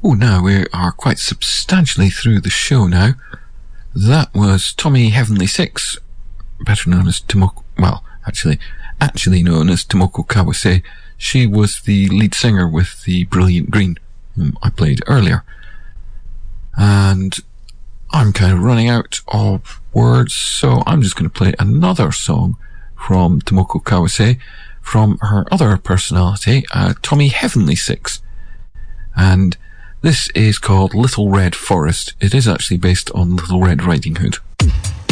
Oh, now we are quite substantially through the show now. That was Tommy Heavenly Six, better known as Tomoko, well, actually known as Tomoko Kawase. She was the lead singer with the Brilliant Green, whom I played earlier. And I'm kind of running out of words, so I'm just going to play another song from Tomoko Kawase from her other personality, Tommy Heavenly Six. And this is called Little Red Forest. It is actually based on Little Red Riding Hood.